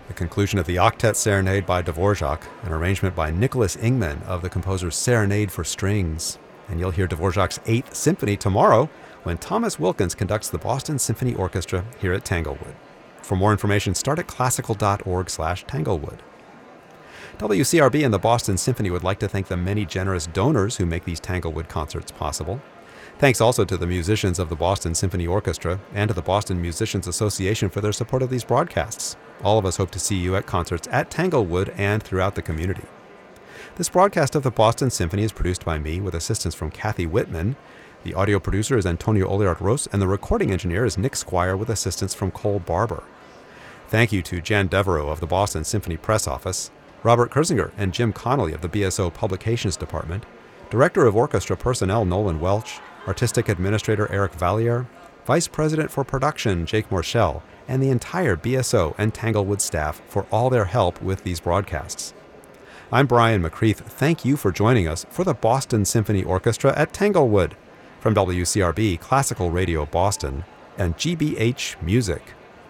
The conclusion of the Octet Serenade by Dvorak, an arrangement by Nicholas Ingman of the composer's Serenade for Strings. And you'll hear Dvorak's 8th Symphony tomorrow when Thomas Wilkins conducts the Boston Symphony Orchestra here at Tanglewood. For more information, start at classical.org/Tanglewood. WCRB and the Boston Symphony would like to thank the many generous donors who make these Tanglewood concerts possible. Thanks also to the musicians of the Boston Symphony Orchestra and to the Boston Musicians Association for their support of these broadcasts. All of us hope to see you at concerts at Tanglewood and throughout the community. This broadcast of the Boston Symphony is produced by me with assistance from Kathy Whitman. The audio producer is Antonio Oliart-Ros, and the recording engineer is Nick Squire with assistance from Cole Barber. Thank you to Jan Devereaux of the Boston Symphony Press Office, Robert Kersinger and Jim Connolly of the BSO Publications Department, Director of Orchestra Personnel Nolan Welch, Artistic Administrator Eric Valliere, Vice President for Production Jake Morshell, and the entire BSO and Tanglewood staff for all their help with these broadcasts. I'm Brian McCreath. Thank you for joining us for the Boston Symphony Orchestra at Tanglewood from WCRB Classical Radio Boston and GBH Music.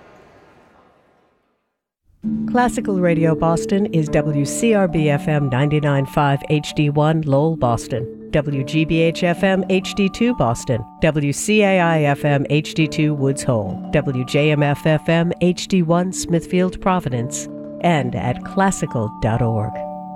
Classical Radio Boston is WCRB-FM 99.5 HD1 Lowell, Boston, WGBH-FM HD2 Boston, WCAI-FM HD2 Woods Hole, WJMF-FM HD1 Smithfield, Providence, and at classical.org.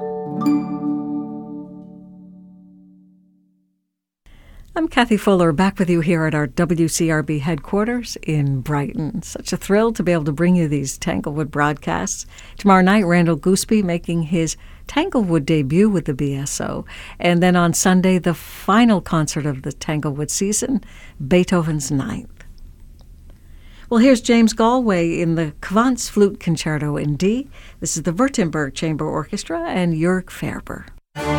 I'm Kathy Fuller, back with you here at our WCRB headquarters in Brighton. Such a thrill to be able to bring you these Tanglewood broadcasts. Tomorrow night, Randall Gooseby making his Tanglewood debut with the BSO. And then on Sunday, the final concert of the Tanglewood season, Beethoven's Ninth. Well, here's James Galway in the Kvantz Flute Concerto in D. This is the Württemberg Chamber Orchestra and Jörg Ferber.